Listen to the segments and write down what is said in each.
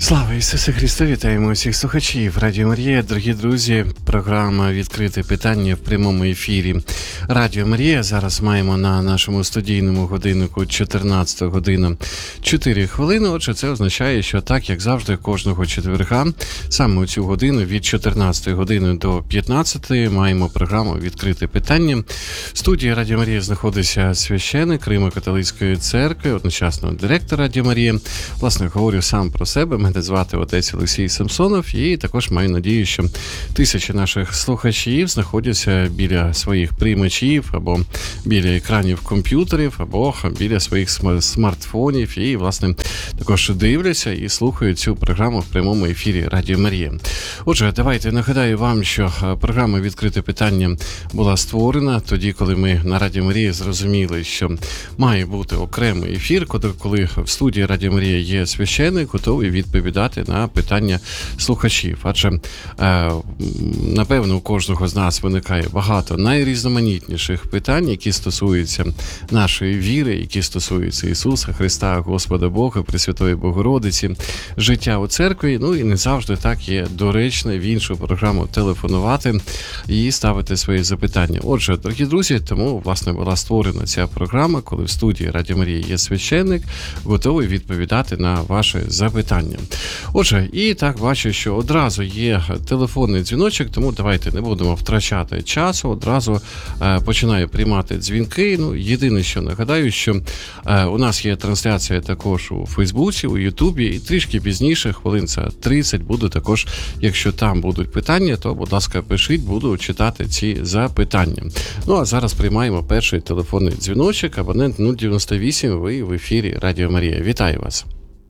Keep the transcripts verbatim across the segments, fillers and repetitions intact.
Слава Ісусу Христу! Вітаємо усіх слухачів Радіо Марія. Дорогі друзі, програма «Відкрите питання» в прямому ефірі Радіо Марія. Зараз маємо на нашому студійному годиннику чотирнадцята година чотири хвилини. Отже, це означає, що так, як завжди, кожного четверга, саме у цю годину від чотирнадцятої години до п'ятнадцятої маємо програму «Відкрите питання». В студії Радіо Марія знаходиться священик Римо-католицької церкви, одночасно директор Радіо Марія. Власне, говорю сам про себе. Мене звати отець Олексій Самсонов, і також маю надію, що тисячі наших слухачів знаходяться біля своїх приймачів, або біля екранів комп'ютерів, або біля своїх смартфонів, і, власне, також дивляться і слухають цю програму в прямому ефірі Радіо Марія. Отже, давайте нагадаю вам, що програма «Відкрите питання» була створена тоді, коли ми на Радіо Марія зрозуміли, що має бути окремий ефір, коли в студії Радіо Марія є священик, готовий відповідати на питання слухачів. Адже, е, напевно, у кожного з нас виникає багато найрізноманітніших питань, які стосуються нашої віри, які стосуються Ісуса Христа, Господа Бога, Пресвятої Богородиці, життя у церкві. Ну і не завжди так є доречно в іншу програму телефонувати і ставити свої запитання. Отже, дорогі друзі, тому, власне, була створена ця програма, коли в студії Радіо Марія є священник, готовий відповідати на ваші запитання. Отже, і так бачу, що одразу є телефонний дзвіночок, тому давайте не будемо втрачати часу, одразу е, починаю приймати дзвінки. Ну, єдине, що нагадаю, що е, у нас є трансляція також у Фейсбуці, у Ютубі, і трішки пізніше, хвилин це тридцять, буду також, якщо там будуть питання, то, будь ласка, пишіть, буду читати ці запитання. Ну, а зараз приймаємо перший телефонний дзвіночок, абонент нуль дев'яносто вісім, ви в ефірі Радіо Марія. Вітаю вас.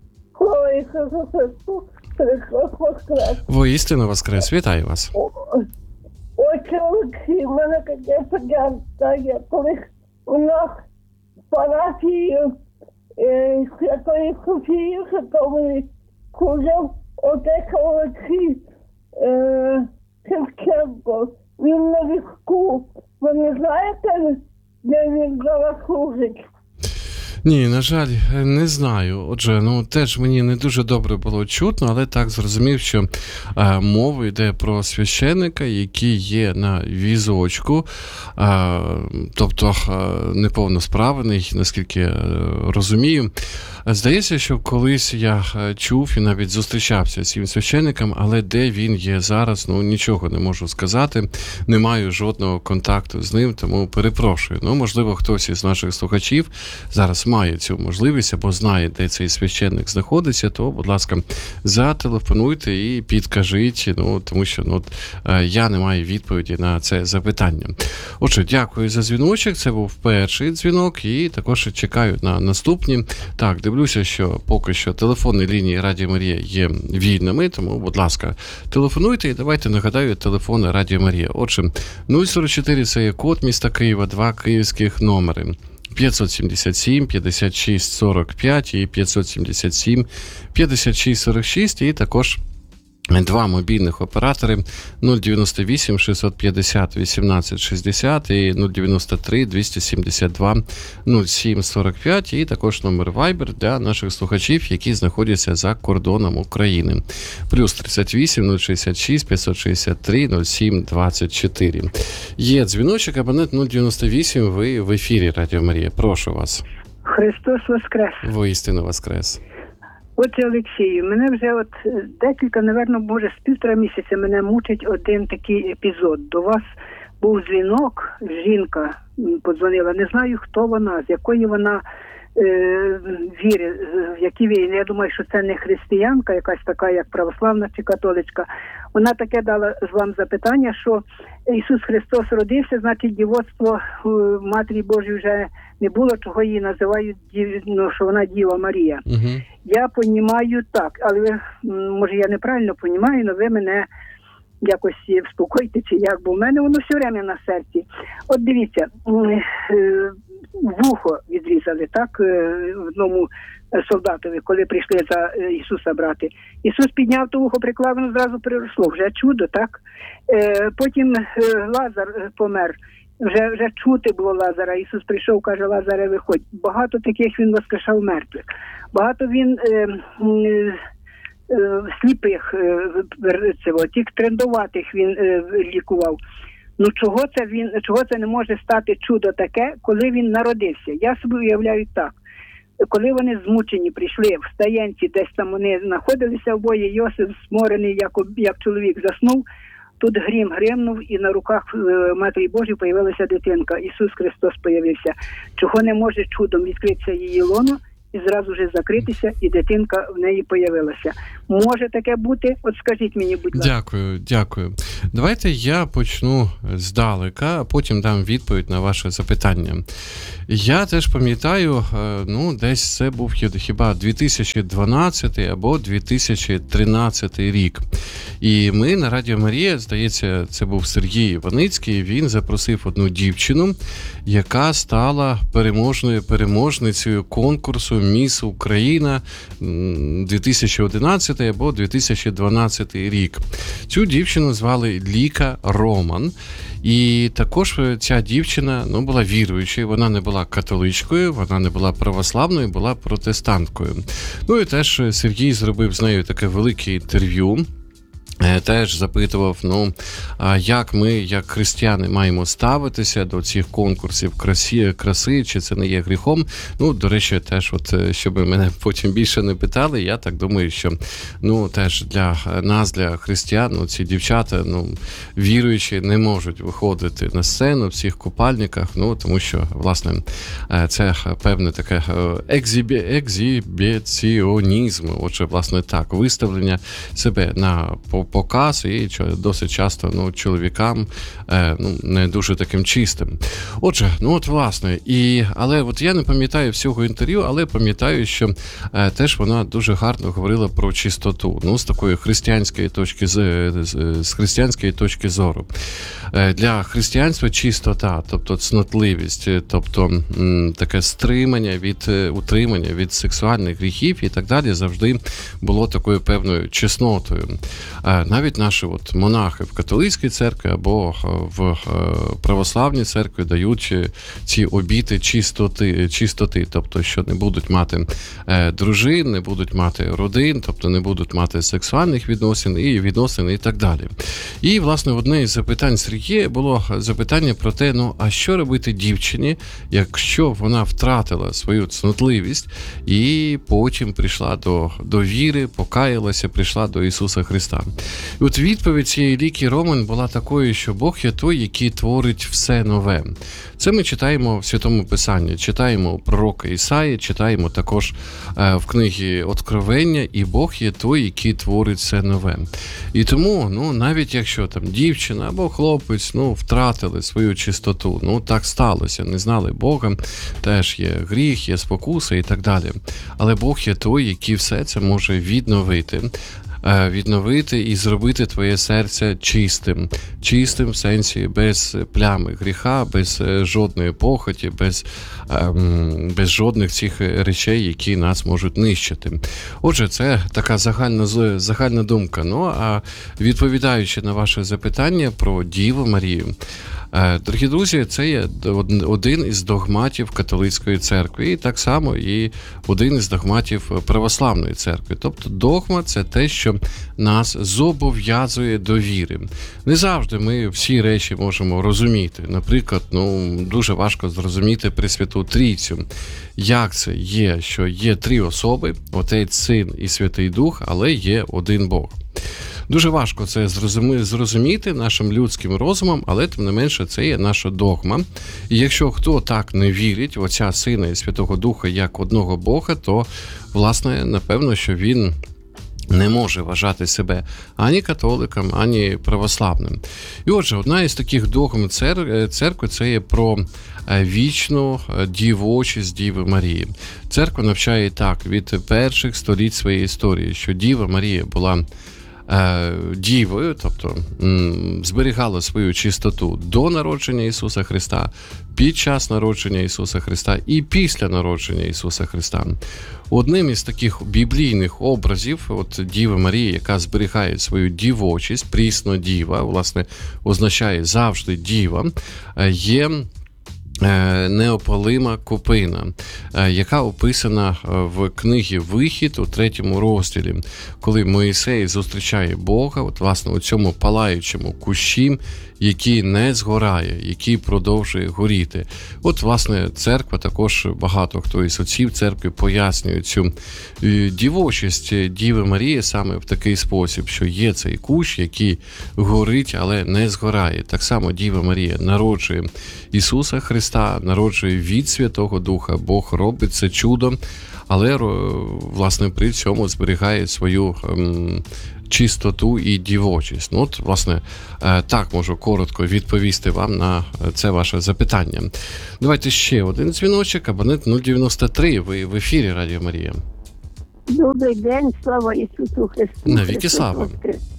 Воістину воскрес. Вітаю вас. Отче Олексій, в мене таке поняття є, коли у нас парафії е, Святої Софії Житомирі служив отець Олексій е, Шевченко. Він на візку. Ви не знаєте, де він зараз служить? Ні, на жаль, не знаю. Отже, ну теж мені не дуже добре було чутно, але так зрозумів, що а, мова йде про священника, який є на візочку, а, тобто а, неповносправний, наскільки а, розумію. Здається, що колись я чув і навіть зустрічався з цим священником, але де він є зараз, ну нічого не можу сказати, не маю жодного контакту з ним, тому перепрошую. Ну, можливо, хтось із наших слухачів зараз має цю можливість або знає, де цей священник знаходиться, то, будь ласка, зателефонуйте і підкажіть, ну, тому що ну, я не маю відповіді на це запитання. Отже, дякую за дзвіночок, це був перший дзвінок, і також чекаю на наступні. Так, дивлюся, що поки що телефонні лінії Радіо Марія є вільними, тому, будь ласка, телефонуйте і давайте нагадаю телефони Радіо Марія. Отже, нуль сорок чотири – це є код міста Києва, два київських номери. п'ятсот сімдесят сім п'ятдесят шість сорок п'ять і п'ятсот сімдесят сім п'ятдесят шість сорок шість, і також два мобільних оператори нуль дев'яносто вісім шістсот п'ятдесят вісімнадцять шістдесят і нуль дев'яносто три двісті сімдесят два нуль сім сорок п'ять, і також номер Viber для наших слухачів, які знаходяться за кордоном України. Плюс тридцять вісім нуль шістдесят шість п'ятсот шістдесят три нуль сім двадцять чотири. Є дзвіночок, абонент нуль дев'яносто вісім, ви в ефірі Радіо Марія. Прошу вас. Христос воскрес. Воістину воскрес. Отже, Олексію, мене вже от декілька, напевно, може, з півтора місяця мене мучить один такий епізод. До вас був дзвінок, жінка подзвонила, не знаю, хто вона, з якої вона е, віри, в які віри. Я думаю, що це не християнка, якась така, як православна чи католицька. Вона таке дала з вам запитання, що Ісус Христос родився, значить, дівоцтво Матері Божої вже не було, чого її називають, ну, що вона Діва Марія. Угу. Я понімаю так, але ви, може, я неправильно понімаю, але ви мене якось вспокойте, чи як, бо в мене воно все время на серці. От дивіться, вухо відрізали, так, одному солдатові, коли прийшли за Ісуса брати. Ісус підняв то вухо, приклав, воно зразу переросло. Вже чудо, так? Потім Лазар помер. Вже, вже чути було Лазара. Ісус прийшов, каже: Лазаре, виходь. Багато таких він воскрешав мертвих. Багато він е, е, сліпих, цього, тих трендуватих він лікував. Ну чого це він, чого це не може стати чудо таке, коли він народився? Я собі уявляю так. Коли вони змучені прийшли в стаєнці, десь там вони знаходилися обоє, Йосиф сморений, як, як чоловік заснув, тут грім гримнув і на руках Матері Божої появилася дитинка. Ісус Христос появився. Чого не може чудом відкритися її лоно і зразу ж закритися, і дитинка в неї появилася. Може таке бути? От скажіть мені, будь ласка. Дякую, дякую. Давайте я почну здалека, а потім дам відповідь на ваше запитання. Я теж пам'ятаю, ну, десь це був хіба дві тисячі дванадцятий або дві тисячі тринадцятий рік. І ми на Радіо Марія, здається, це був Сергій Іваницький, він запросив одну дівчину, яка стала переможною переможницею конкурсу «Міс Україна» дві тисячі одинадцятий або дві тисячі дванадцятий рік. Цю дівчину звали Ліка Роман. І також ця дівчина, ну, була віруючою, вона не була католичкою, вона не була православною, була протестанткою. Ну і теж Сергій зробив з нею таке велике інтерв'ю. Теж запитував, ну, як ми, як християни, маємо ставитися до цих конкурсів красі, краси, чи це не є гріхом. Ну, до речі, теж, от, щоб мене потім більше не питали, я так думаю, що, ну, теж для нас, для християн, ну, ці дівчата, ну, віруючі, не можуть виходити на сцену в цих купальниках, ну, тому що, власне, це певне таке екзібі, екзібіціонізм, отже, власне, так, виставлення себе на показ, і досить часто, ну, чоловікам е, ну, не дуже таким чистим. Отже, ну от власне, і, але от я не пам'ятаю всього інтерв'ю, але пам'ятаю, що е, теж вона дуже гарно говорила про чистоту, ну, з такої християнської точки, з, з, з християнської точки зору. Е, для християнства чистота, тобто цнотливість, тобто м, таке стримання від, утримання від сексуальних гріхів і так далі завжди було такою певною чеснотою. Навіть наші от монахи в католицькій церкві або в православній церкві дають ці обіти чистоти, чистоти, тобто, що не будуть мати дружин, не будуть мати родин, тобто не будуть мати сексуальних відносин і відносин і так далі. І, власне, одне із запитань Сергія було запитання про те, ну, а що робити дівчині, якщо вона втратила свою цнотливість і потім прийшла до, до віри, покаялася, прийшла до Ісуса Христа. І от відповідь цієї Ліки Роман була такою, що Бог є той, який творить все нове. Це ми читаємо в Святому Писанні, читаємо у пророка Ісаї, читаємо також е, в книгі Откровення, і Бог є той, який творить все нове. І тому, ну, навіть якщо там дівчина або хлопець, ну, втратили свою чистоту, ну, так сталося, не знали Бога, теж є гріх, є спокуса і так далі. Але Бог є той, який все це може відновити. Відновити і зробити твоє серце чистим. Чистим в сенсі без плями гріха, без жодної похоті, без, без жодних цих речей, які нас можуть нищити. Отже, це така загальна, загальна думка. Ну, а відповідаючи на ваше запитання про Діву Марію, дорогі друзі, це є один із догматів католицької церкви, і так само і один із догматів православної церкви. Тобто догма – це те, що нас зобов'язує до віри. Не завжди ми всі речі можемо розуміти. Наприклад, ну, дуже важко зрозуміти Пресвяту Трійцю. Як це є, що є три особи, Отець, Син і Святий Дух, але є один Бог. Дуже важко це зрозуміти нашим людським розумом, але, тим не менше, це є наша догма. І якщо хто так не вірить в Отця, Сина і Святого Духа як одного Бога, то, власне, напевно, що він не може вважати себе ані католиком, ані православним. І отже, одна із таких догм церкви – це є про вічну дівочість Діви Марії. Церква навчає так від перших століть своєї історії, що Діва Марія була дівою, тобто зберігала свою чистоту до народження Ісуса Христа, під час народження Ісуса Христа і після народження Ісуса Христа. Одним із таких біблійних образів, от Діви Марії, яка зберігає свою дівочість, прісна діва, власне, означає завжди діва, є неопалима купина, яка описана в книгі «Вихід» у третьому розділі, коли Моїсей зустрічає Бога, от, власне, у цьому палаючому кущі, який не згорає, який продовжує горіти. От, власне, церква, також багато хто із отців церкви пояснює цю дівочість Діви Марії саме в такий спосіб, що є цей кущ, який горить, але не згорає. Так само Діва Марія народжує Ісуса Христа, народжує від Святого Духа, Бог робить це чудо, але, власне, при цьому зберігає свою ем, чистоту і дівочість. Ну, от, власне, так можу коротко відповісти вам на це ваше запитання. Давайте ще один дзвіночок, абонент нуль дев'яносто три, ви в ефірі Радіо Марія. Добрий день, слава Ісусу Христу. Навіки слава.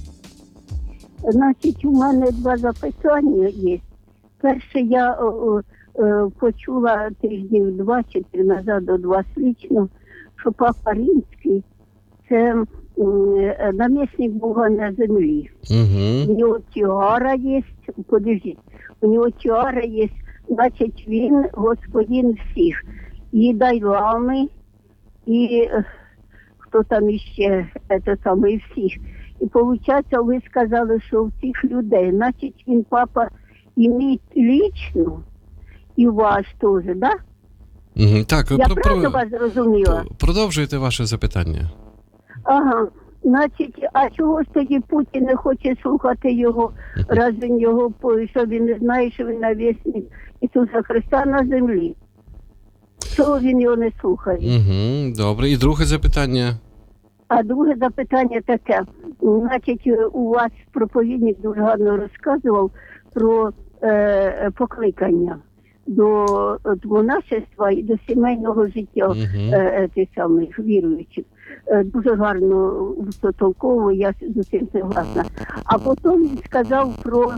Значить, у мене два запитання є. Перше, я о, о, почула тижнів два чи три назад до два лічно, що Папа Римський – це намісник Бога на землі. Угу. У нього тіара є, подождіть, у нього тіара є, значить він господин всіх. І Дайлами, і хто там іще, це саме, і всіх. І виходить, ви сказали, що у цих людей, значить він Папа іміть лічно, і у вас теж, да? Угу. Так, ви Я про, правильно про... вас зрозуміла? Продовжуйте ваше запитання. Ага. Значить, а чого ж тоді Путін не хоче слухати його, раз він його, що він не знає, що він навісник Ісуса Христа на землі? Чого він його не слухає? Угу. Добре. І друге запитання? А друге запитання таке. Значить, у вас проповідник дуже гарно розказував про е, покликання до монашества і до сімейного життя Угу. е, тих самих віруючих. Дуже гарно толково, я з усім согласна. А потім він сказав про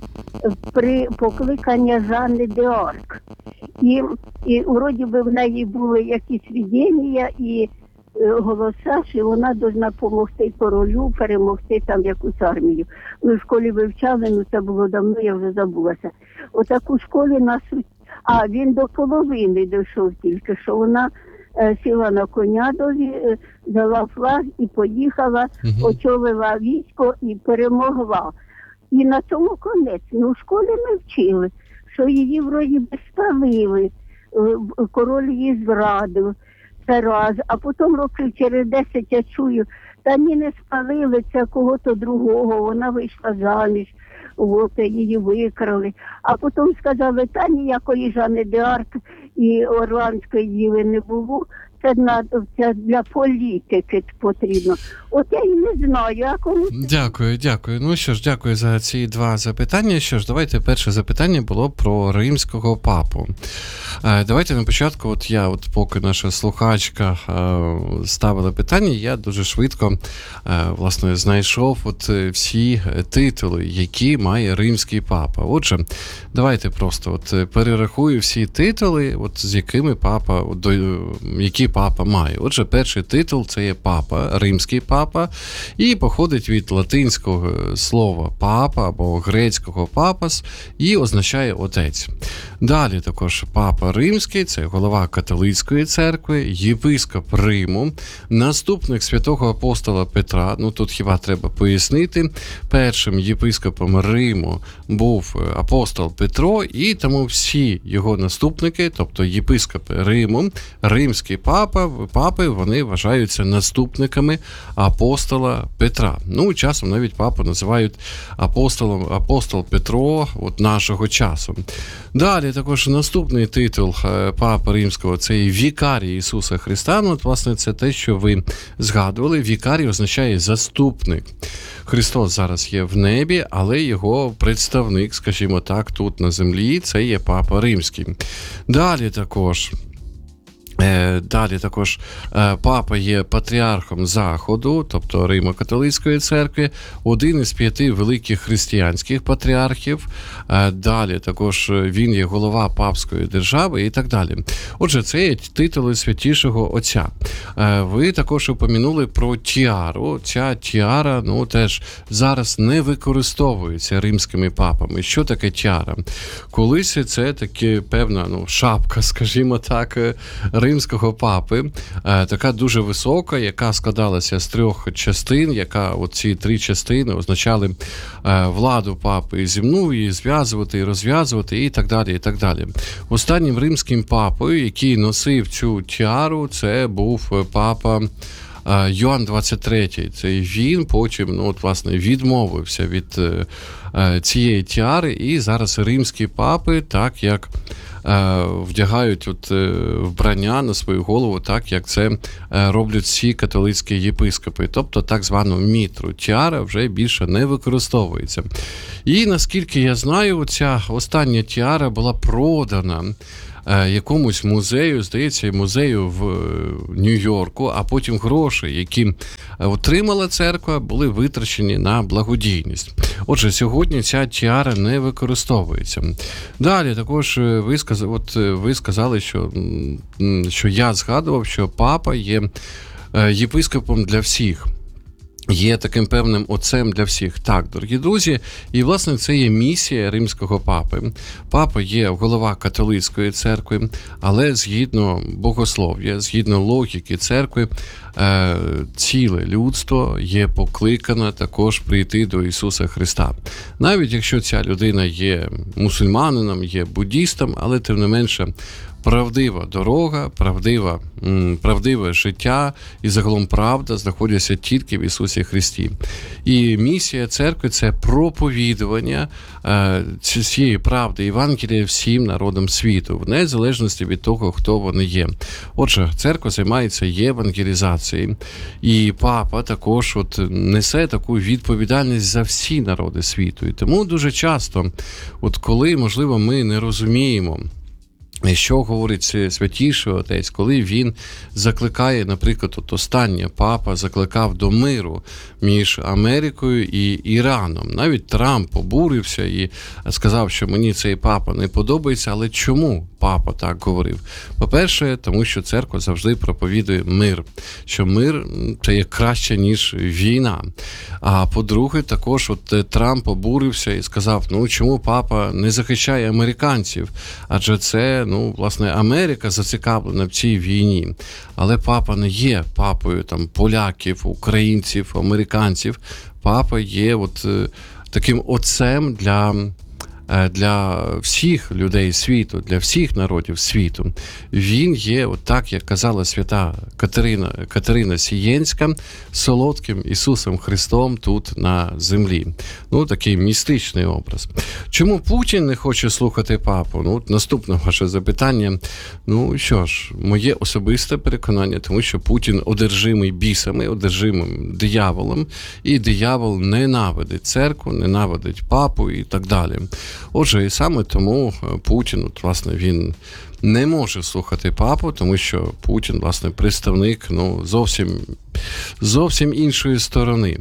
при покликання Жанни д'Арк. І, і вроді би в неї були якісь видіння і е, голоса, що вона повинна допомогти королю, перемогти там якусь армію. Ми в школі вивчали, ну це було давно, я вже забулася. Отаку школі нас... А він до половини дійшов тільки, що вона сіла на коня долі, взяла флаг і поїхала, Угу. очолила військо і перемогла. І на тому конець. Ну, в школі ми вчили, що її вроді би спалили, король її зрадив, це раз. А потім років через десять я чую, та ні, не спалили, це кого-то другого, вона вийшла заміж. От, її викрали. А потім сказали, та ніякої Жанни д'Арк і Орландської діви не було. Це, на, це для політики потрібно. От я і не знаю, а кому... Дякую, дякую. Ну що ж, дякую за ці два запитання. Що ж, давайте перше запитання було про римського папу. Давайте на початку, от я, от поки наша слухачка ставила питання, я дуже швидко, власне, знайшов от всі титули, які має римський папа. Отже, давайте просто от перерахую всі титули, от з якими папа, до, які папа має. Отже, перший титул – це є папа, римський папа, і походить від латинського слова папа або грецького папас і означає отець. Далі також папа римський – це голова католицької церкви, єпископ Риму, наступник святого апостола Петра. Ну тут хіба треба пояснити. Першим єпископом Риму був апостол Петро, і тому всі його наступники, тобто єпископи Риму, римський папа, папи, вони вважаються наступниками апостола Петра. Ну, часом навіть папу називають апостолом, апостол Петро от нашого часу. Далі також наступний титул папи римського – це вікарій Ісуса Христа. Ну, от, власне, це те, що ви згадували. Вікарій означає заступник. Христос зараз є в небі, але його представник, скажімо так, тут на землі – це є папа римський. Далі також Далі також папа є патріархом Заходу, тобто Римо-католицької церкви, один із п'яти великих християнських патріархів. Далі також він є голова папської держави і так далі. Отже, це є титули святішого отця. Ви також упомянули про тіару. Ця тіара, ну, теж зараз не використовується римськими папами. Що таке тіара? Колись це таке певна, ну, шапка, скажімо так, римського папи, така дуже висока, яка складалася з трьох частин, яка оці три частини означали владу папи земну, і зв'язувати, і розв'язувати, і так далі, і так далі. Останнім римським папою, який носив цю тіару, це був папа Йоанн двадцять третій. Це він потім, ну, от, власне, відмовився від цієї тіари, і зараз римські папи, так як вдягають от вбрання на свою голову, так як це роблять всі католицькі єпископи, тобто так звану мітру. Тіара вже більше не використовується. І наскільки я знаю, ця остання тіара була продана якомусь музею, здається, музею в Нью-Йорку, а потім гроші, які отримала церква, були витрачені на благодійність. Отже, сьогодні ця тіара не використовується. Далі також ви сказали, от ви сказали, що, що я згадував, що папа є єпископом для всіх. Є таким певним отцем для всіх. Так, дорогі друзі, і, власне, це є місія римського папи. Папа є голова католицької церкви, але згідно богослов'я, згідно логіки церкви, ціле людство є покликане також прийти до Ісуса Христа. Навіть якщо ця людина є мусульманином, є буддістом, але тим не менше правдива дорога, правдива, правдиве життя і загалом правда знаходяться тільки в Ісусі Христі. І місія церкви – це проповідування е, цієї правди Євангелія всім народам світу, в незалежності від того, хто вони є. Отже, церква займається євангелізацією, і папа також от несе таку відповідальність за всі народи світу. І тому дуже часто, от коли, можливо, ми не розуміємо, що говорить святіший отець, коли він закликає, наприклад, от останнє папа закликав до миру між Америкою і Іраном. Навіть Трамп обурився і сказав, що мені цей папа не подобається, але чому папа так говорив? По-перше, тому що церква завжди проповідує мир, що мир – це є краще, ніж війна. А по-друге, також от Трамп обурився і сказав, ну чому папа не захищає американців? Адже це, ну, власне, Америка зацікавлена в цій війні. Але папа не є папою там поляків, українців, американців. Папа є от таким отцем для для всіх людей світу, для всіх народів світу. Він є, от так, як казала свята Катерина, Катерина Сієнська, солодким Ісусом Христом тут на землі. Ну, такий містичний образ. Чому Путін не хоче слухати папу? Ну, наступне ваше запитання. Ну, що ж, моє особисте переконання, тому що Путін одержимий бісами, одержимим дияволом, і диявол ненавидить церкву, ненавидить папу і так далі. Отже, і саме тому Путін, от, власне, він не може слухати папу, тому що Путін, власне, представник, ну, зовсім, зовсім іншої сторони.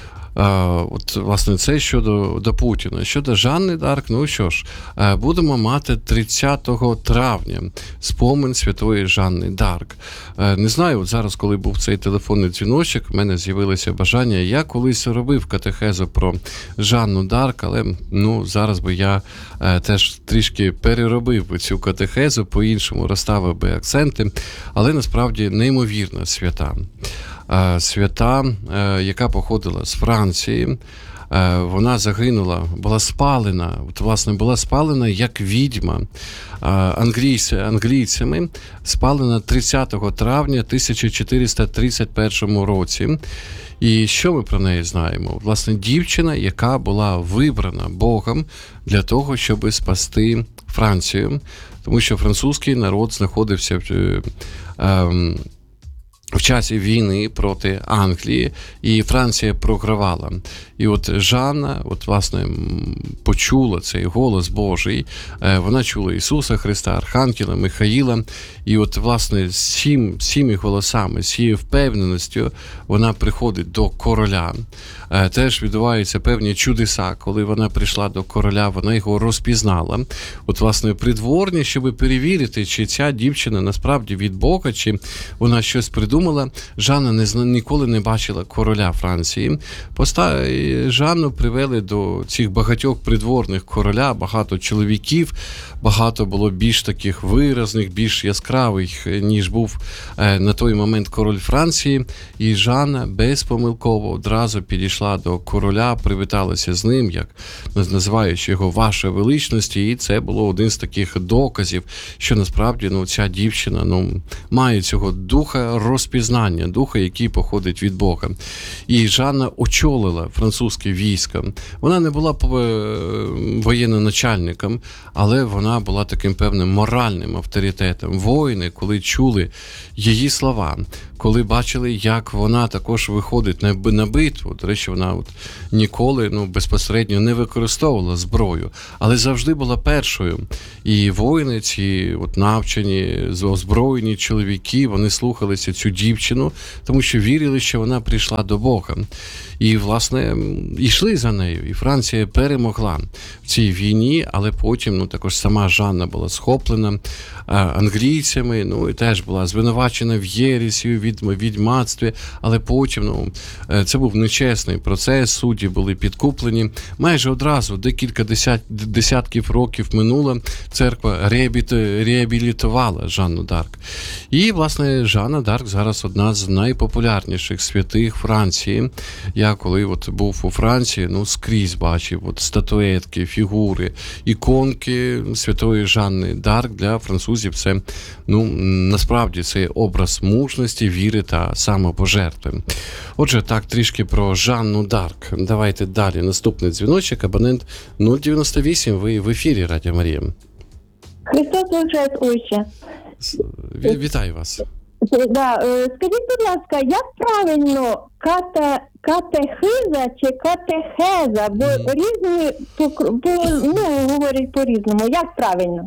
От, власне, це щодо до Путіна. Щодо Жанни Дарк, ну що ж, будемо мати тридцятого травня спомин святої Жанни Дарк. Не знаю, от зараз, коли був цей телефонний дзвіночок, в мене з'явилося бажання. Я колись робив катехезу про Жанну Дарк, але, ну, зараз би я теж трішки переробив би цю катехезу, по-іншому розставив би акценти, але насправді неймовірна свята. Свята, яка походила з Франції, вона загинула, була спалена, от, власне, була спалена як відьма англійці, англійцями, спалена тридцятого травня тисяча чотириста тридцять першому році. І що ми про неї знаємо? Власне, дівчина, яка була вибрана Богом для того, щоб спасти Францію, тому що французький народ знаходився в в часі війни проти Англії, і Франція програвала. І от Жанна, от, власне, почула цей голос Божий, вона чула Ісуса Христа, Архангела, Михаїла, і от, власне, з цим, цими голосами, з цією впевненістю вона приходить до короля. Теж відбуваються певні чудеса, коли вона прийшла до короля, вона його розпізнала. От, власне, придворні, щоб перевірити, чи ця дівчина насправді від Бога, чи вона щось придумала. Жанна не зна... ніколи не бачила короля Франції. Поста... Жанну привели до цих багатьох придворних короля, багато чоловіків, багато було більш таких виразних, більш яскравих, ніж був на той момент король Франції. І Жанна безпомилково одразу підійшла до короля, привіталася з ним, як називаючи його «Ваша величність», і це було один з таких доказів, що насправді ну, ця дівчина ну, має цього духа розпізнання, духа, який походить від Бога. І Жанна очолила французьке військо. Вона не була воєнноначальником, але вона була таким певним моральним авторитетом. Воїни, коли чули її слова, коли бачили, як вона також виходить на битву, до речі, вона от ніколи ну, безпосередньо не використовувала зброю, але завжди була першою. І воїни, ці от навчені, озброєні чоловіки, вони слухалися цю дівчину, тому що вірили, що вона прийшла до Бога. І, власне, йшли за нею. І Франція перемогла в цій війні, але потім ну, також сама Жанна була схоплена англійцями, ну і теж була звинувачена в єресі, в відьмацтві, але потім ну, це був нечесний процес, судді були підкуплені. Майже одразу, декілька десят, десятків років минуло, церква реабілітувала Жанну Дарк. І, власне, Жанна Дарк зараз одна з найпопулярніших святих Франції. Я коли от був у Франції, ну, скрізь бачив от статуетки, фігури, іконки святої Жанни Дарк. Для французів це, ну, насправді, це образ мужності, віри та самопожертви. Отже, так, трішки про Жанну Дарк. Давайте далі. Наступний дзвіночок, абонент нуль дев'яносто вісім, ви в ефірі Радіо Марія. Христос воскрес, отче. Вітаю вас. Да, скажіть, будь ласка, як правильно кате, катехиза чи катехеза? Бо mm. різні по, по, ну, говорять по-різному. Як правильно?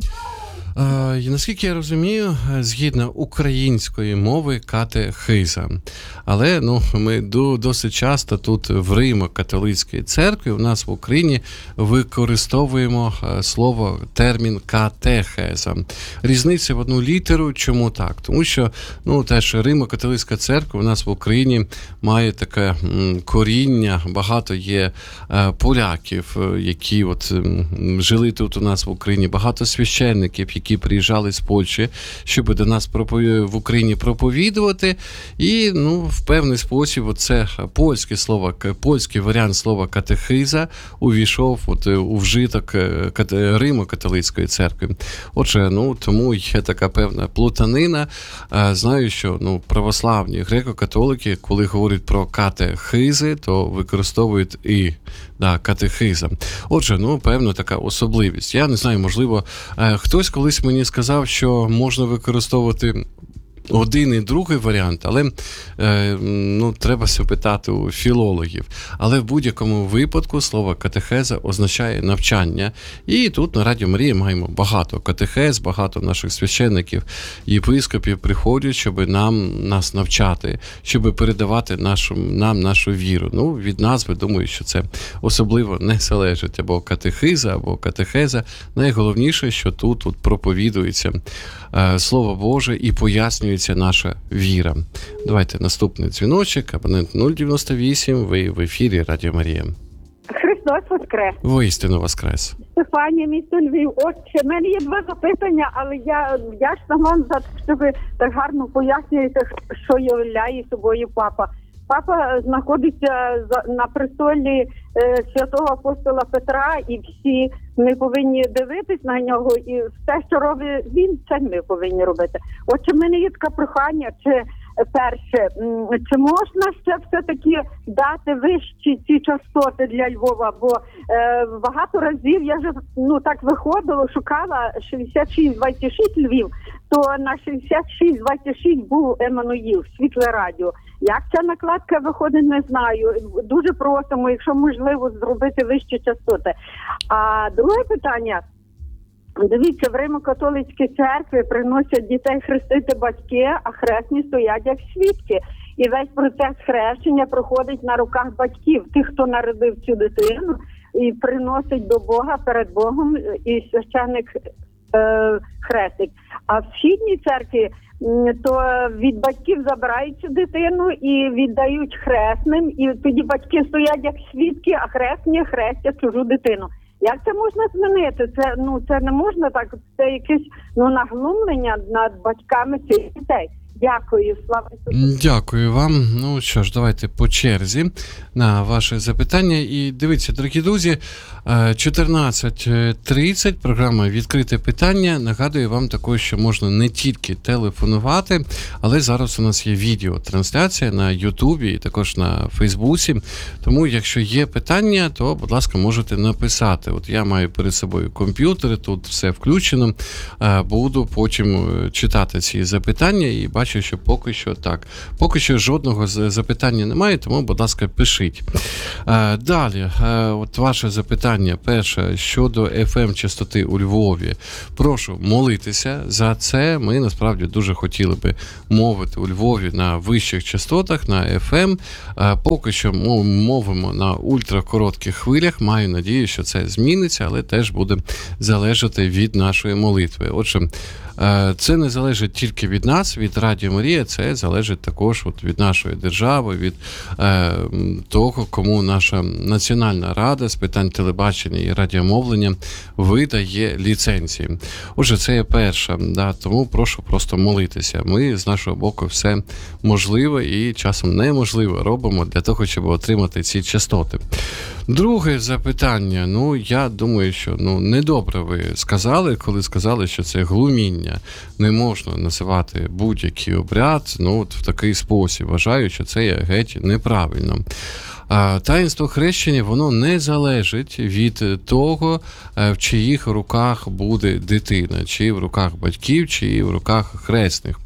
Е, наскільки я розумію, згідно української мови катехиза. Але ну, ми до, досить часто тут в Римо-католицькій церкві у нас в Україні використовуємо слово, термін катехеза. Різниця в одну літеру. Чому так? Тому що ну, теж Римо-католицька церква у нас в Україні має таке м, коріння. Багато є е, поляків, які от, м, жили тут у нас в Україні. Багато священників, які приїжджали з Польщі, щоб до нас в Україні проповідувати. І, ну, в певний спосіб оце польське слово, польський варіант слова катехиза увійшов от у вжиток Римо-католицької церкви. Отже, ну, тому є така певна плутанина. Знаю, що ну, православні греко-католики, коли говорять про катехизи, то використовують і да, катехиза. Отже, ну, певна така особливість. Я не знаю, можливо, хтось колись мені сказав, що можна використовувати один і другий варіант, але е, ну, треба запитати у філологів. Але в будь-якому випадку слово катехеза означає навчання. І тут на Радіо Марія маємо багато катехез, багато наших священників, єпископів приходять, щоб нам, нас навчати, щоб передавати нашу, нам нашу віру. Ну, від назви, думаю, що це особливо не залежить або катехиза, або катехеза. Найголовніше, що тут от проповідується е, Слово Боже і пояснює наша віра. Давайте наступний дзвіночок, абонент нуль дев'яносто вісім, ви в ефірі Радіо Марія. Христос воскрес. Воістину воскрес. Стефанія, місто Львів. Отче, в мене є два запитання, але я вдячна вам за те, що ви так гарно пояснюєте, що являє собою папа. Папа знаходиться на престолі е, святого апостола Петра, і всі ми повинні дивитись на нього, і все, що робить він, це ми повинні робити. Отже, в мене є таке прохання, чи перше, м, чи можна ще все-таки дати вищі ці частоти для Львова? Бо е, багато разів я вже ну так виходила, шукала шістдесят шість двадцять шість Львів, то на шістдесят шість двадцять шість був Еммануїл, Світле радіо. Як ця накладка виходить, не знаю. Дуже просимо, якщо можливо, зробити вищі частоти. А друге питання. Дивіться, в Римо-католицькій церкві приносять дітей хрестити батьки, а хресні стоять як свідки. І весь процес хрещення проходить на руках батьків, тих, хто народив цю дитину, і приносить до Бога перед Богом, і священник е, хрестить. А в східній церкві то від батьків забирають цю дитину і віддають хресним, і тоді батьки стоять як свідки, а хресні хрестять чужу дитину. Як це можна змінити? Це, ну, це не можна так, це якесь ну, наглумлення над батьками цих дітей. Дякую, слава Ісусу. Дякую вам. Ну що ж, давайте по черзі на ваше запитання. І дивіться, дорогі друзі, чотирнадцять тридцять, програма «Відкрите питання». Нагадую вам також, що можна не тільки телефонувати, але зараз у нас є відеотрансляція на Ютубі і також на Фейсбуці. Тому, якщо є питання, то, будь ласка, можете написати. От я маю перед собою комп'ютер, тут все включено. Буду потім читати ці запитання і бачу, що поки що так. Поки що жодного запитання немає, тому, будь ласка, пишіть. Далі, от ваше запитання. Перше, щодо еф ем-частоти у Львові. Прошу молитися за це. Ми, насправді, дуже хотіли би мовити у Львові на вищих частотах, на еф ем. Поки що мовимо на ультракоротких хвилях. Маю надію, що це зміниться, але теж буде залежати від нашої молитви. Отже, це не залежить тільки від нас, від Радіо Марія, це залежить також от від нашої держави, від е, того, кому наша Національна рада з питань телебачення і радіомовлення видає ліцензії. Отже, це є перше, да, тому прошу просто молитися. Ми з нашого боку все можливе і часом неможливе робимо для того, щоб отримати ці частоти. Друге запитання. Ну, я думаю, що ну, недобре ви сказали, коли сказали, що це глуміння. Не можна називати будь-який обряд ну, от в такий спосіб. Вважаю, що це є геть неправильно. А таїнство хрещення, воно не залежить від того, в чиїх руках буде дитина, чи в руках батьків, чи в руках хресних.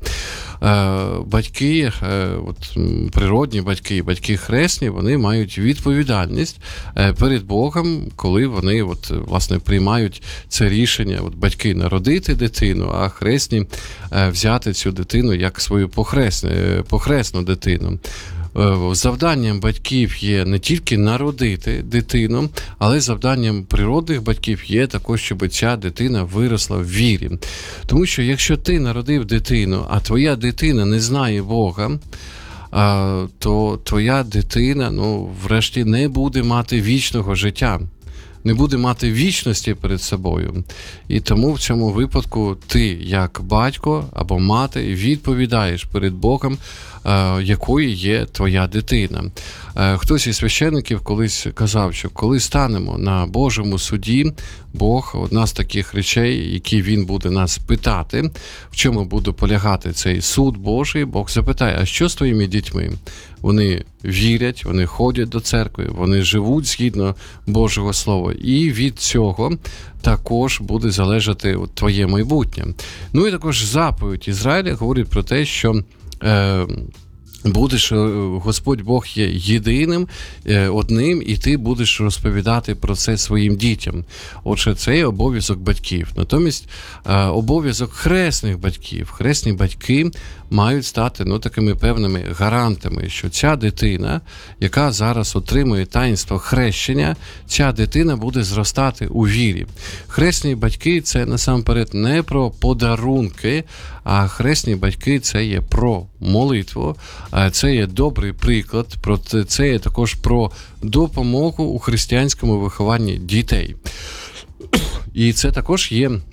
Батьки, от, природні батьки, батьки хресні, вони мають відповідальність перед Богом, коли вони от, власне, приймають це рішення, от, батьки народити дитину, а хресні взяти цю дитину як свою похресну, похресну дитину. Завданням батьків є не тільки народити дитину, але завданням природних батьків є також, щоб ця дитина виросла в вірі. Тому що якщо ти народив дитину, а твоя дитина не знає Бога, то твоя дитина, ну, врешті, не буде мати вічного життя. Не буде мати вічності перед собою. І тому в цьому випадку ти, як батько або мати, відповідаєш перед Богом, якою є твоя дитина. Хтось із священників колись казав, що коли станемо на Божому суді, Бог, одна з таких речей, які Він буде нас питати, в чому буде полягати цей суд Божий, Бог запитає, а що з твоїми дітьми? Вони вірять, вони ходять до церкви, вони живуть згідно Божого Слова. І від цього також буде залежати от, твоє майбутнє. Ну і також заповідь Ізраїля говорить про те, що е, будеш, Господь Бог є єдиним, одним, і ти будеш розповідати про це своїм дітям. Отже, це є обов'язок батьків. Натомість обов'язок хресних батьків. Хресні батьки мають стати ну, такими певними гарантами, що ця дитина, яка зараз отримує таїнство хрещення, ця дитина буде зростати у вірі. Хресні батьки – це насамперед не про подарунки, а хресні батьки – це є про молитву, це є добрий приклад, це є також про допомогу у християнському вихованні дітей. І це також є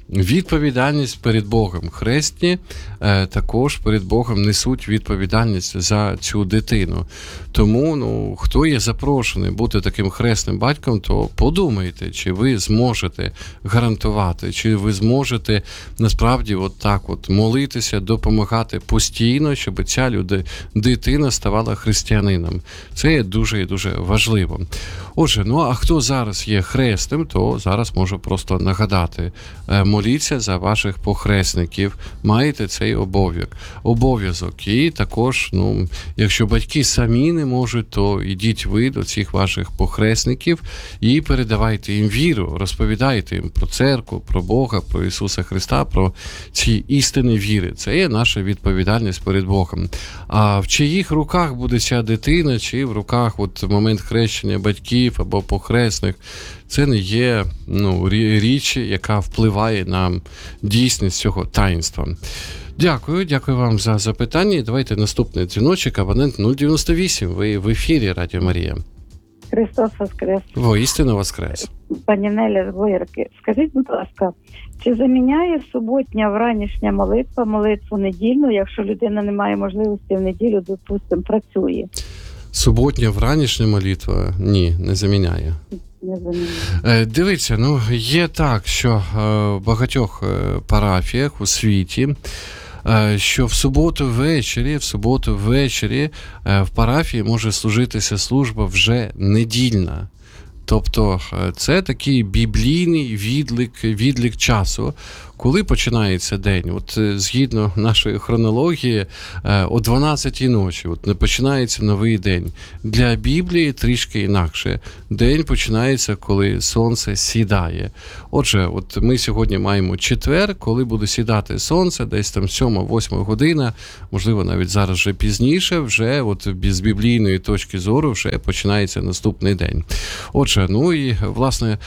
відповідальність перед Богом. Хресні е, також перед Богом несуть відповідальність за цю дитину. Тому, ну, хто є запрошений бути таким хресним батьком, то подумайте, чи ви зможете гарантувати, чи ви зможете насправді от так от молитися, допомагати постійно, щоб ця люди, дитина ставала християнином. Це є дуже і дуже важливо. Отже, ну а хто зараз є хресним, то зараз можу просто нагадати. Моліться за ваших похресників, маєте цей обов'язок. обов'язок. І також, ну, якщо батьки самі не можуть, то ідіть ви до цих ваших похресників і передавайте їм віру, розповідайте їм про церкву, про Бога, про Ісуса Христа, про ці істини віри. Це є наша відповідальність перед Богом. А в чиїх руках буде ця дитина, чи в руках от момент хрещення батьків або похресних, це не є, ну, річ, яка впливає на дійсність цього таїнства. Дякую, дякую вам за запитання. Давайте наступний дзвіночок, абонент нуль дев'яносто вісім. Ви в ефірі Радіо Марія. Христос воскрес. Воістину воскрес. Пані Неля з Боярки, скажіть, будь ласка, чи заміняє суботня вранішня молитва молитву недільну, якщо людина не має можливості в неділю, допустимо, працює? Суботня вранішня молитва? Ні, не заміняє. Не заміняє. Дивіться, ну, є так, що в багатьох парафіях у світі, що в суботу ввечері, в суботу ввечері в парафії може служитися служба вже недільна. Тобто це такий біблійний відлік, відлік часу, коли починається день. От згідно нашої хронології, о дванадцятій ночі от не починається новий день. Для Біблії трішки інакше. День починається, коли сонце сідає. Отже, от ми сьогодні маємо четвер, коли буде сідати сонце, десь там сьома-восьма година, можливо, навіть зараз вже пізніше, вже от з біблійної точки зору вже починається наступний день. Отже, ну і, власне,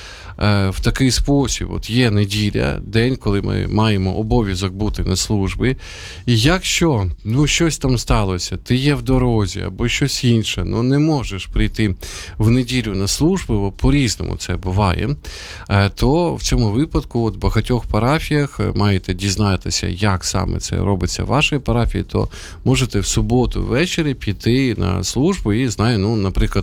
в такий спосіб от є неділя, день, коли ми маємо обов'язок бути на службі. І якщо, ну, щось там сталося, ти є в дорозі або щось інше, ну, не можеш прийти в неділю на службу, бо по-різному це буває, то в цьому випадку от в багатьох парафіях маєте дізнатися, як саме це робиться в вашій парафії, то можете в суботу ввечері піти на службу і, знаю, ну, наприклад,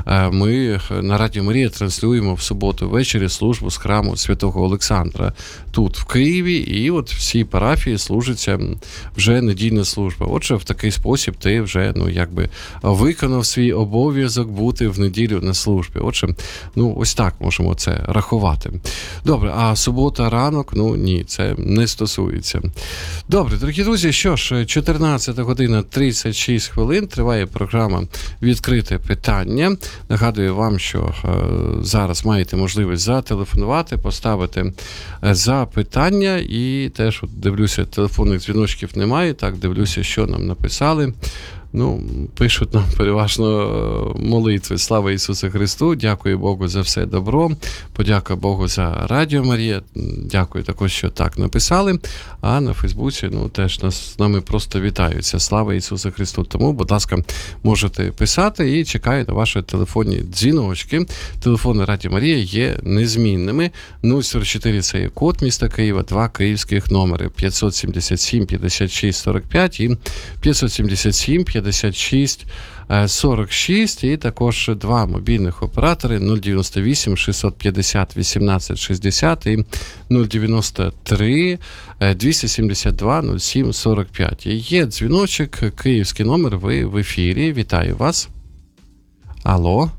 ми на Радіо Марія транслюємо в суботу ввечері службу з храму Святого Олександра тут, в Києві, і от всі парафії служиться вже недільна служба. Отже, в такий спосіб ти вже, ну, якби виконав свій обов'язок бути в неділю на службі. Отже, ну, ось так можемо це рахувати. Добре, а субота, ранок, ну, ні, це не стосується. Добре, дорогі друзі, що ж, чотирнадцята година тридцять шість хвилин, триває програма «Відкрите питання». Нагадую вам, що е, зараз маєте можливість зателефонувати, поставити запитання, і теж от дивлюся, телефонних дзвіночків немає, так, дивлюся, що нам написали. Ну, пишуть нам переважно молитви. Слава Ісусу Христу, дякую Богу за все добро, подяка Богу за Радіо Марія, дякую також, що так написали, а на Фейсбуці, ну, теж нас, з нами просто вітаються. Слава Ісусу Христу. Тому, будь ласка, можете писати і чекаю на ваші телефонні дзвіночки. Телефони Радіо Марія є незмінними. нуль сорок чотири це є код міста Києва, два київських номери п'ятсот сімдесят сім п'ятдесят шість сорок п'ять і п'ятсот сімдесят сім п'ятдесят шість сорок шість, і також два мобільних оператори нуль дев'яносто вісім шістсот п'ятдесят вісімнадцять шістдесят і нуль дев'яносто три двісті сімдесят два нуль сім сорок п'ять. І є дзвіночок, київський номер, ви в ефірі. Вітаю вас. Алло.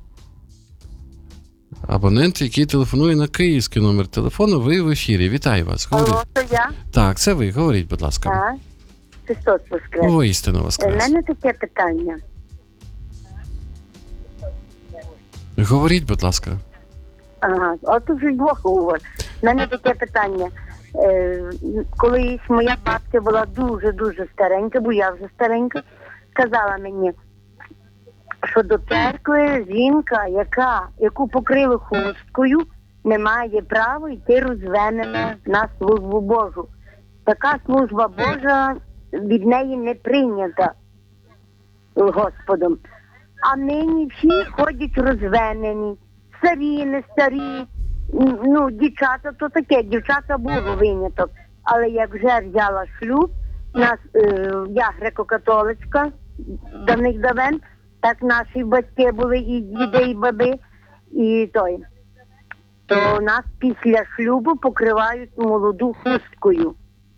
Абонент, який телефонує на київський номер телефону, ви в ефірі. Вітаю вас. Говоріть. Алло, це я? Так, це ви. Говоріть, будь ласка. Так. Христос воскрес. Воістину У воскрес. мене таке питання. Говоріть, будь ласка. Ага, от вже й Бог говорить. У мене таке питання. Е, колись моя бабця була дуже-дуже старенька, бо я вже старенька, сказала мені, що до церкви жінка, яка, яку покрили хусткою, не має права йти розвенена на службу Божу. Така служба Божа від неї не прийнята Господом. А нині всі ходять розвенені, старі, не старі, м, ну, дівчата то таке, дівчата було виняток. Але як вже взяла шлюб, нас, е, я греко-католицька, давних давен, так наші батьки були і діди, і баби, і той. То нас після шлюбу покривають молоду хусткою.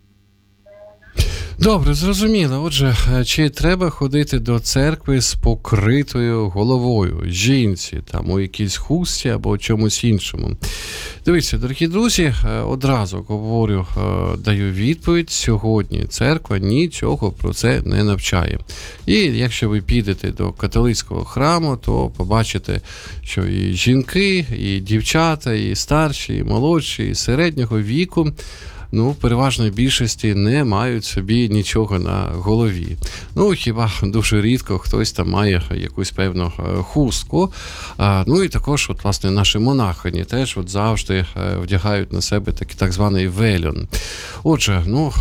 Добре, зрозуміло. Отже, чи треба ходити до церкви з покритою головою, жінці, там, у якійсь хустці або чомусь іншому? Дивіться, дорогі друзі, одразу говорю, даю відповідь. Сьогодні церква нічого про це не навчає. І якщо ви підете до католицького храму, то побачите, що і жінки, і дівчата, і старші, і молодші, і середнього віку, ну, в переважної більшості не мають собі нічого на голові. Ну, хіба дуже рідко хтось там має якусь певну хустку. А, ну, і також, от, власне, наші монахині теж от завжди вдягають на себе такий так званий вельон. Отже, ну,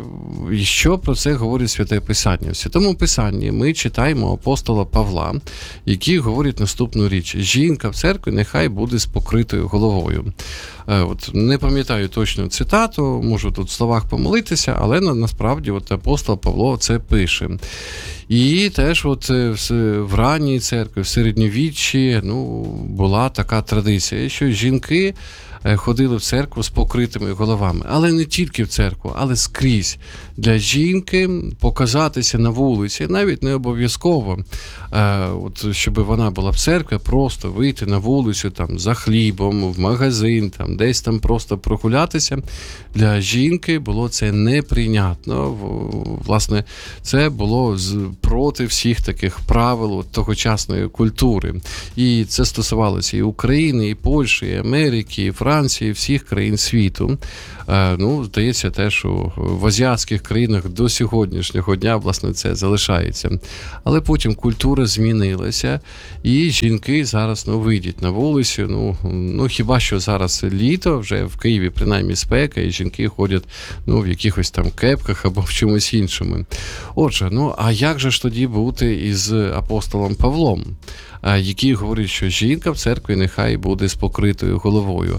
що про це говорить Святе Писання? В Святому Писанні ми читаємо апостола Павла, який говорить наступну річ. Жінка в церкві нехай буде з покритою головою. От, не пам'ятаю точну цитату, можу тут в словах помилитися, але на, насправді от апостол Павло це пише. І теж от в ранній церкві, в середньовіччі, ну, була така традиція, що жінки ходили в церкву з покритими головами. Але не тільки в церкву, але скрізь. Для жінки показатися на вулиці навіть не обов'язково, е, от, щоб вона була в церкві, просто вийти на вулицю там, за хлібом, в магазин, там, десь там просто прогулятися. Для жінки було це неприйнятно. Власне, це було проти всіх таких правил от, тогочасної культури. І це стосувалося і України, і Польщі, і Америки, і Франції, і всіх країн світу. Е, ну, здається, те, що в азіатських країнах до сьогоднішнього дня, власне, це залишається. Але потім культура змінилася, і жінки зараз, ну, вийдуть на вулицю, ну, ну, хіба що зараз літо, вже в Києві, принаймні, спека, і жінки ходять, ну, в якихось там кепках або в чомусь іншому. Отже, ну, а як же ж тоді бути із апостолом Павлом, який говорить, що жінка в церкві нехай буде з покритою головою?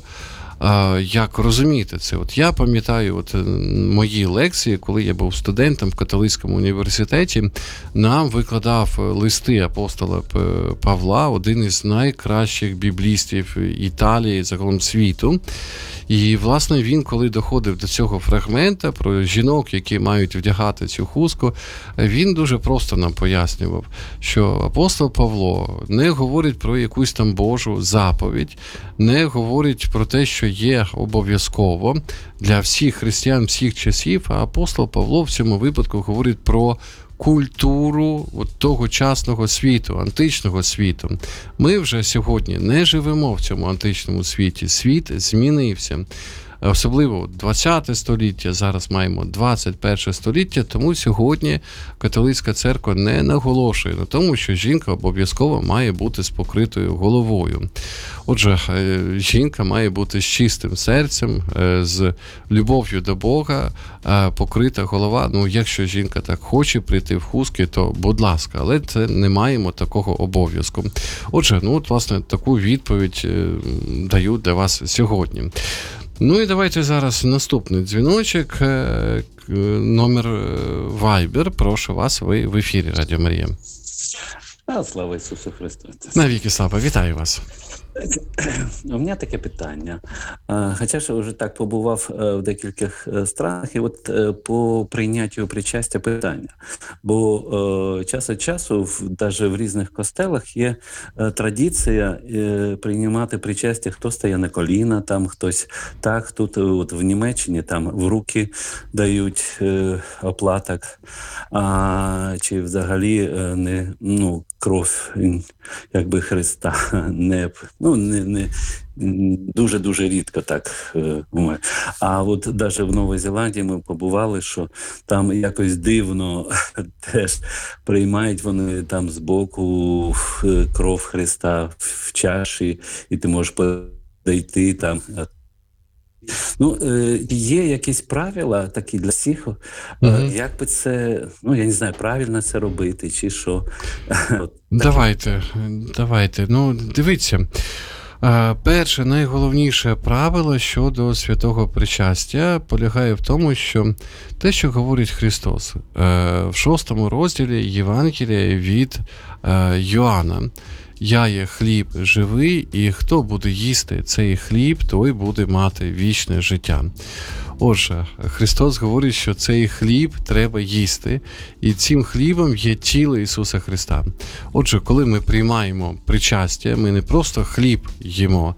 Як розуміти це? От я пам'ятаю от мої лекції, коли я був студентом в католицькому університеті, нам викладав листи апостола Павла, один із найкращих біблістів Італії, загалом світу. І, власне, він, коли доходив до цього фрагмента про жінок, які мають вдягати цю хустку, він дуже просто нам пояснював, що апостол Павло не говорить про якусь там Божу заповідь, не говорить про те, що є обов'язково для всіх християн всіх часів, а апостол Павло в цьому випадку говорить про культуру от тогочасного світу, античного світу. Ми вже сьогодні не живемо в цьому античному світі. Світ змінився. Особливо двадцяте століття, зараз маємо двадцять перше століття, тому сьогодні католицька церква не наголошує на тому, що жінка обов'язково має бути з покритою головою. Отже, жінка має бути з чистим серцем, з любов'ю до Бога, покрита голова. Ну, якщо жінка так хоче прийти в хустки, то будь ласка, але це не маємо такого обов'язку. Отже, ну, от, власне, таку відповідь даю для вас сьогодні. Ну і давайте зараз наступний дзвіночок, номер Viber. Прошу вас, ви в ефірі Радіо Марія. А, слава Ісусу Христу. Навіки слава, вітаю вас. У мене таке питання. Хоча ж вже так побував в декількох странах, і от по прийняттю причастя питання. Бо час від часу, навіть в різних костелах, є традиція приймати причастя, хто стає на коліна, там хтось так, тут от в Німеччині там в руки дають оплаток, а, чи взагалі не, ну, кров якби Христа не, ну, не, не дуже-дуже рідко так. А от навіть в Новій Зеландії ми побували, що там якось дивно теж приймають вони там збоку кров Христа в чаші, і ти можеш подійти там. Ну, є якісь правила такі для всіх, mm-hmm. як би це, ну, я не знаю, правильно це робити, чи що. Давайте, давайте. Ну, дивіться, Е, Перше, найголовніше правило щодо святого причастя полягає в тому, що те, що говорить Христос е, в шостому розділі Євангелія від е, Йоанна. «Я є хліб живий, і хто буде їсти цей хліб, той буде мати вічне життя». Отже, Христос говорить, що цей хліб треба їсти, і цим хлібом є тіло Ісуса Христа. Отже, коли ми приймаємо причастя, ми не просто хліб їмо,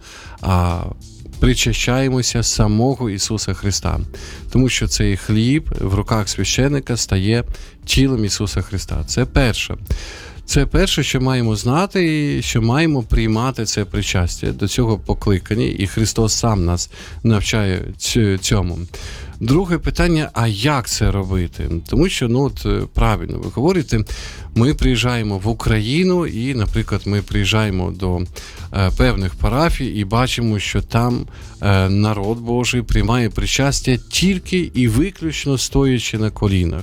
а причащаємося самого Ісуса Христа. Тому що цей хліб в руках священика стає тілом Ісуса Христа. Це перше. Це перше, що маємо знати, і що маємо приймати це причастя. До цього покликані, і Христос сам нас навчає цьому. Друге питання, а як це робити? Тому що, ну, от, правильно, ви говорите, ми приїжджаємо в Україну і, наприклад, ми приїжджаємо до е, певних парафій і бачимо, що там е, народ Божий приймає причастя тільки і виключно стоячи на колінах.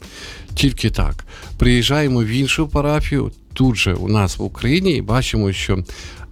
Тільки так. Приїжджаємо в іншу парафію, тут же у нас в Україні, і бачимо, що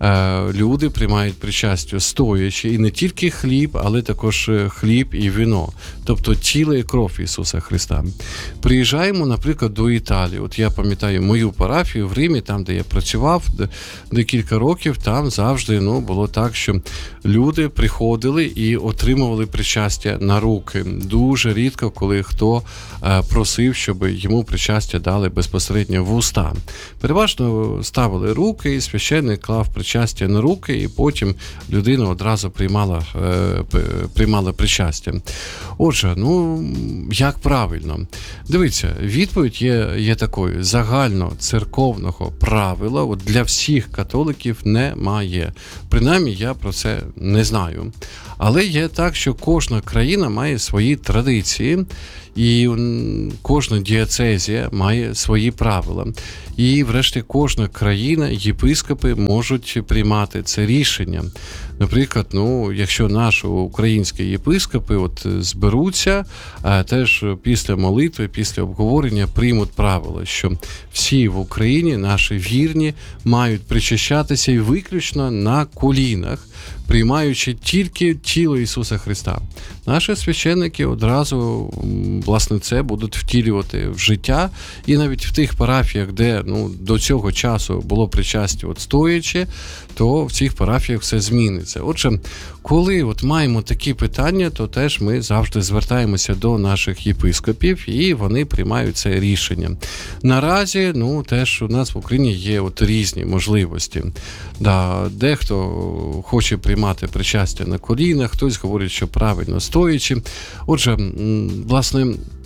е, люди приймають причастя стоячи, і не тільки хліб, але також хліб і вино, тобто тіло і кров Ісуса Христа. Приїжджаємо, наприклад, до Італії. От я пам'ятаю мою парафію в Римі, там, де я працював декілька років, там завжди, ну, було так, що люди приходили і отримували причастя на руки. Дуже рідко, коли хто е, просив, щоб йому причастя дали безпосередньо в уста. Переважно ставили руки, і священник клав причастя на руки, і потім людина одразу приймала, е, приймала причастя. Отже, ну, як правильно? Дивіться, відповідь є, є такою. Загально церковного правила от для всіх католиків немає. Принаймні, я про це не знаю. Але є так, що кожна країна має свої традиції, і кожна дієцезія має свої правила. І, врешті, кожна країна, єпископи можуть приймати це рішення. Наприклад, ну, якщо наші українські єпископи от зберуться, а теж після молитви, після обговорення приймуть правило, що всі в Україні, наші вірні, мають причащатися і виключно на колінах, приймаючи тільки тіло Ісуса Христа. Наші священники одразу, власне, це будуть втілювати в життя, і навіть в тих парафіях, де, ну, до цього часу було причастя от стоячи, то в цих парафіях все зміниться. Отже, коли от маємо такі питання, то теж ми завжди звертаємося до наших єпископів, і вони приймають це рішення. Наразі, ну, теж у нас в Україні є от різні можливості. Да, дехто хоче приймати причастя на колінах, хтось говорить, що правильно стоячи. Отже, власне,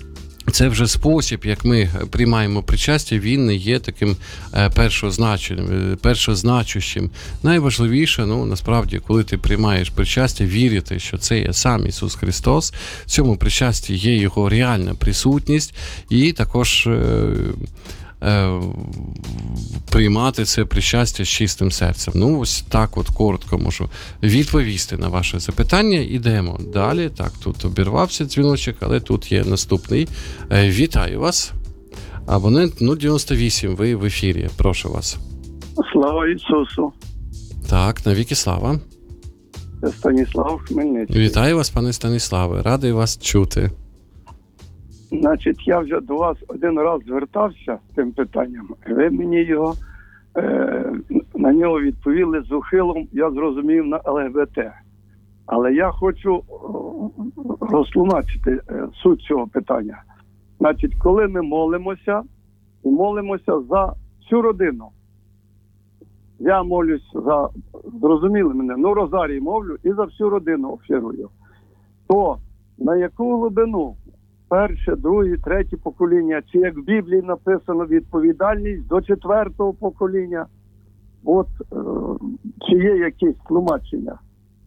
це вже спосіб, як ми приймаємо причастя, він не є таким першозначеним, першозначущим. Найважливіше, ну, насправді, коли ти приймаєш причастя, вірити, що це є сам Ісус Христос, в цьому причасті є Його реальна присутність, і також е, е, приймати це причастя з чистим серцем. Ну, ось так от коротко можу відповісти на ваше запитання. Ідемо далі. Так, тут обірвався дзвіночок, але тут є наступний. Вітаю вас. Абонент нуль дев'яносто вісім, ви в ефірі. Прошу вас. Слава Ісусу. Так, навіки слава. Це Станіслав Хмельницький. Вітаю вас, пане Станіславе. Радий вас чути. Значить, я вже до вас один раз звертався з цим питанням. Ви мені його, е, на нього відповіли з ухилом, я зрозумів, на Ел Ге Бе Те. Але я хочу розтлумачити е, суть цього питання. Значить, коли ми молимося, і молимося за всю родину. Я молюсь за, зрозуміли мене, ну, розарій мовлю і за всю родину офірую. То на яку глибину? Перше, друге, третє покоління, чи як в Біблії написано відповідальність до четвертого покоління, от е, чи є якісь тлумачення?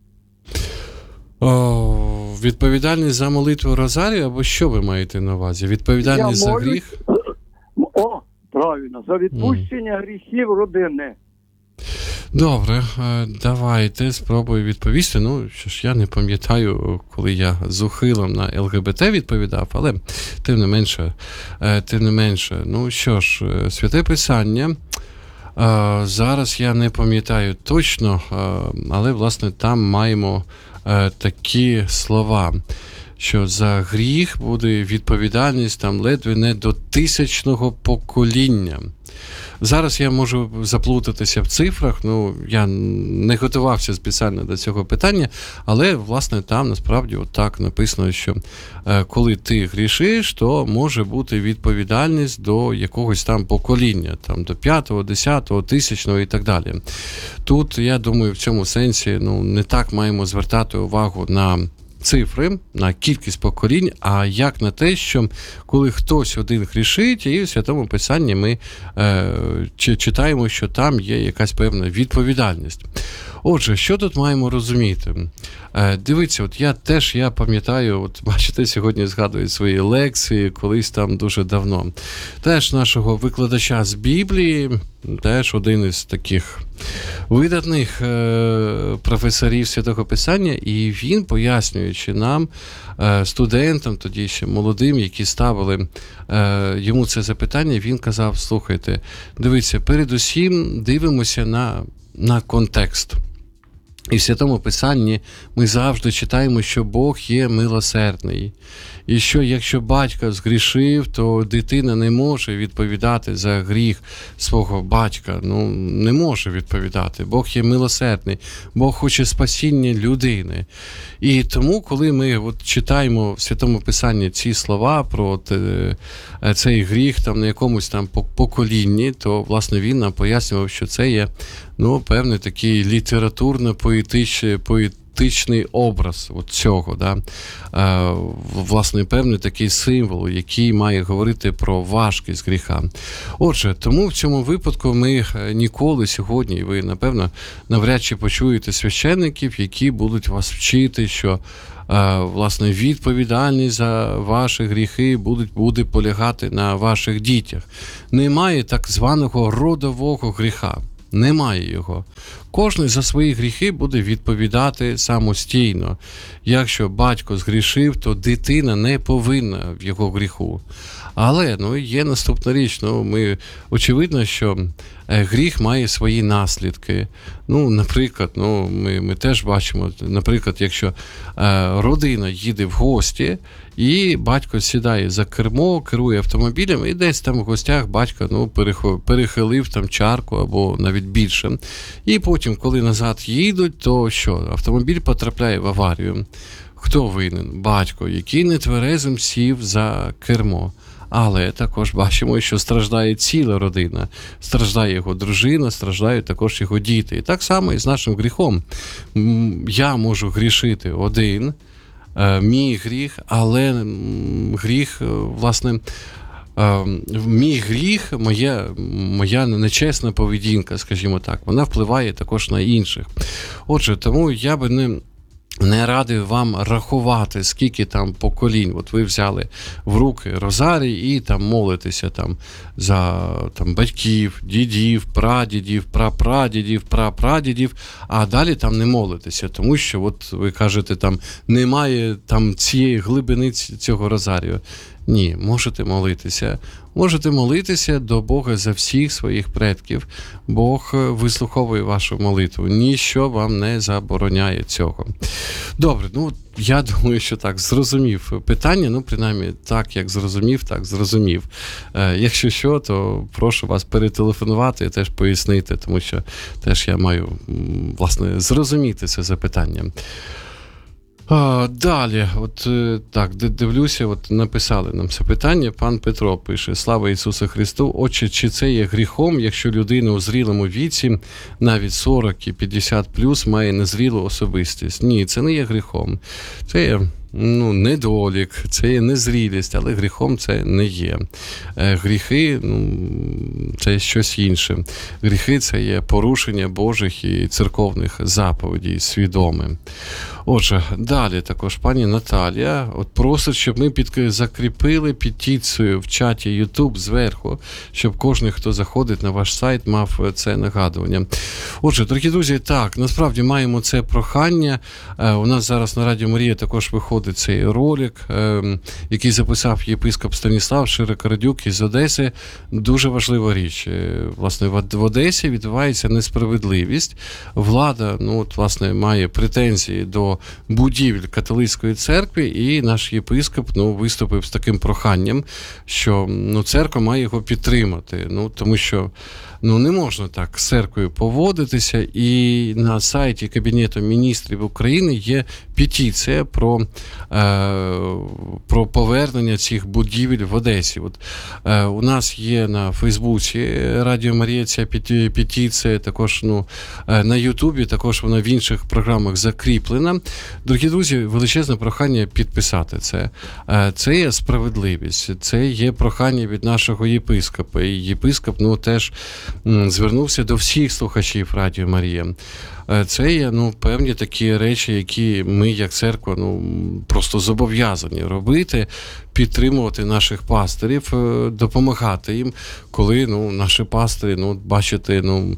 О, відповідальність за молитву розарію, або що ви маєте на увазі? Відповідальність за гріх? О, правильно, за відпущення mm. гріхів родини. Добре, давайте спробую відповісти. Ну, що ж, я не пам'ятаю, коли я з ухилом на Ел Ге Бе Те відповідав, але тим не менше, тим не менше, ну що ж, Святе Писання Зараз я не пам'ятаю точно, але, власне, там маємо такі слова, що за гріх буде відповідальність там ледве не до тисячного покоління. Зараз я можу заплутатися в цифрах, ну, я не готувався спеціально до цього питання, але, власне, там насправді отак написано, що е, коли ти грішиш, то може бути відповідальність до якогось там покоління, там до п'ятого, десятого, тисячного і так далі. Тут, я думаю, в цьому сенсі, ну, не так маємо звертати увагу на цифри, на кількість поколінь, а як на те, що коли хтось один грішить, і в Святому Писанні ми е, читаємо, що там є якась певна відповідальність. Отже, що тут маємо розуміти? Е, дивіться, от я теж, я пам'ятаю, от бачите, сьогодні згадую свої лекції, колись там дуже давно. Теж нашого викладача з Біблії, теж один із таких видатних е, професорів Святого Писання, і він, пояснюючи нам, е, студентам, тоді ще молодим, які ставили е, йому це запитання, він казав, слухайте, дивіться, передусім дивимося на, на контекст. І в Святому Писанні ми завжди читаємо, що Бог є милосердний. І що якщо батько згрішив, то дитина не може відповідати за гріх свого батька. Ну, не може відповідати. Бог є милосердний. Бог хоче спасіння людини. І тому, коли ми от читаємо в Святому Писанні ці слова про те, цей гріх там на якомусь там поколінні, то, власне, він нам пояснював, що це є, ну, певний такий літературно-поетичний поетичний образ от цього, да? Е, власне, певний такий символ, який має говорити про важкість гріха. Отже, тому в цьому випадку ми ніколи сьогодні, ви, напевно, навряд чи почуєте священників, які будуть вас вчити, що е, власне, відповідальність за ваші гріхи будуть, буде полягати на ваших дітях. Немає так званого родового гріха. Немає його. Кожен за свої гріхи буде відповідати самостійно. Якщо батько згрішив, то дитина не повинна в його гріху. Але, ну, є наступна річ. Ну, ми, очевидно, що гріх має свої наслідки. Ну, наприклад, ну, ми, ми теж бачимо, наприклад, якщо е, родина їде в гості, і батько сідає за кермо, керує автомобілем, і десь там в гостях батько, ну, перехилив там чарку або навіть більше. І потім, коли назад їдуть, то що? Автомобіль потрапляє в аварію. Хто винен? Батько, який нетверезим сів за кермо. Але також бачимо, що страждає ціла родина. Страждає його дружина, страждають також його діти. І так само і з нашим гріхом. Я можу грішити один, мій гріх, але гріх, власне, мій гріх, моя, моя нечесна поведінка, скажімо так, вона впливає також на інших. Отже, тому я би не... Не радив вам рахувати, скільки там поколінь. От ви взяли в руки розарій і там молитеся там за там батьків, дідів, прадідів, прапрадідів, прапрадідів, а далі там не молитеся, тому що от ви кажете, там немає там цієї глибини цього розарію. Ні, можете молитися. Можете молитися до Бога за всіх своїх предків. Бог вислуховує вашу молитву. Ніщо вам не забороняє цього. Добре, ну, я думаю, що так, зрозумів питання. Ну, принаймні, так, як зрозумів, так зрозумів. Е, якщо що, то прошу вас перетелефонувати і теж пояснити, тому що теж я маю, власне, зрозуміти це запитання. А, далі, от так, дивлюся, от написали нам це питання, пан Петро пише: «Слава Ісусу Христу, отче, чи це є гріхом, якщо людина у зрілому віці, навіть сорок і п'ятдесят плюс, має незрілу особистість?» Ні, це не є гріхом. Це є, ну, недолік, це є незрілість, але гріхом це не є. Гріхи, ну, це щось інше. Гріхи – це є порушення Божих і церковних заповідей, свідоме. Отже, далі також пані Наталія от просить, щоб ми під, закріпили петицію в чаті YouTube зверху, щоб кожен, хто заходить на ваш сайт, мав це нагадування. Отже, дорогі друзі, так, насправді маємо це прохання. Е, у нас зараз на Радіо Марія також виходить цей ролик, е, який записав єпископ Станіслав Широкорадюк із Одеси. Дуже важлива річ. Е, власне, в, в Одесі відбувається несправедливість. Влада, ну, от, власне, має претензії до будівель католицької церкви, і наш єпископ, ну, виступив з таким проханням, що, ну, церква має його підтримати. Ну, тому що, ну, не можна так з церквою поводитися, і на сайті Кабінету міністрів України є петиція про, е, про повернення цих будівель в Одесі. От, е, у нас є на Фейсбуці Радіо Марія ця петиція, також, ну, е, на Ютубі, також вона в інших програмах закріплена. Дорогі друзі, величезне прохання підписати це. Е, це є справедливість, це є прохання від нашого єпископа. І єпископ, ну, теж м, звернувся до всіх слухачів Радіо Марія. Це є, ну, певні такі речі, які ми, як церква, ну, просто зобов'язані робити, підтримувати наших пастирів, допомагати їм, коли, ну, наші пастирі, ну, бачите, ну,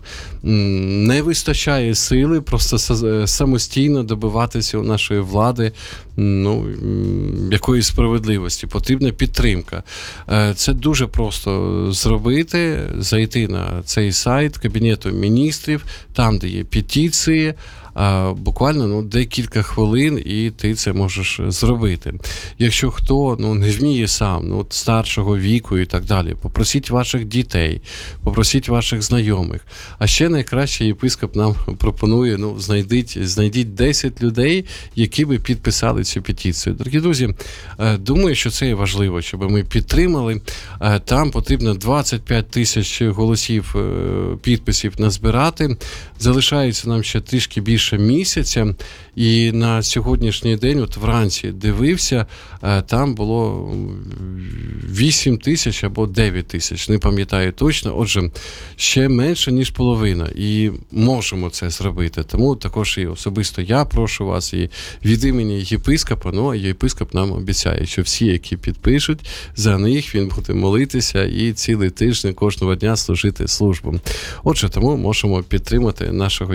не вистачає сили просто самостійно добиватися у нашої влади, ну, якоїсь справедливості. Потрібна підтримка. Це дуже просто зробити, зайти на цей сайт Кабінету міністрів, там, де є петиції, а, буквально, ну, декілька хвилин, і ти це можеш зробити. Якщо хто, ну, не вміє сам, ну, от старшого віку і так далі, попросіть ваших дітей, попросіть ваших знайомих. А ще найкраще єпископ нам пропонує, ну, знайдіть, знайдіть десять людей, які би підписали цю петицію. Дорогі друзі, думаю, що це є важливо, щоб ми підтримали. Там потрібно двадцять п'ять тисяч голосів, підписів назбирати. Залишається нам ще трішки більше місяця, і на сьогоднішній день, от вранці дивився, там було вісім тисяч або дев'ять тисяч, не пам'ятаю точно. Отже, ще менше, ніж половина, і можемо це зробити. Тому також і особисто я прошу вас, і від імені єпископа, ну, а єпископ нам обіцяє, що всі, які підпишуть, за них він буде молитися і цілий тиждень кожного дня служити службу. Отже, тому можемо підтримати нашого